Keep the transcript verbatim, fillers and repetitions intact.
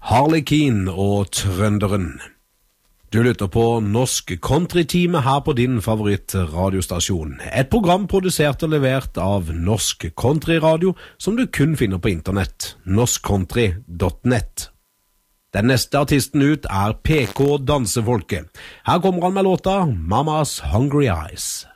Harlekin og Trønderen. Du lytter på Norsk Country-time her på din favoritt-radiostasjon. Et program produsert og levert av Norsk Country-radio, som du kun finner på internett, norsk country punktum nett. Den neste artisten ut er P K Dansefolket. Her kommer han med låta Mama's Hungry Eyes.